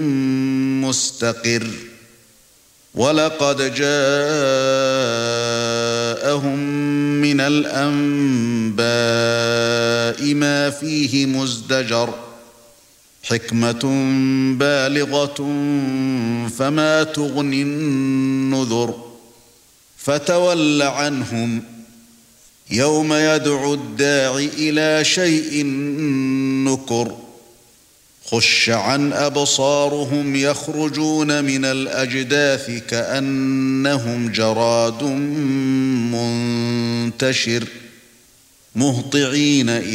مستقر ولقد جاءهم من الأنباء ما فيه مزدجر حكمة بالغة فما تغني النذر فتول عنهم يوم يدعو الداع إلى شيء نكر خش عن أبصارهم يخرجون من الأجداث كأنهم جراد منتشر مهطعين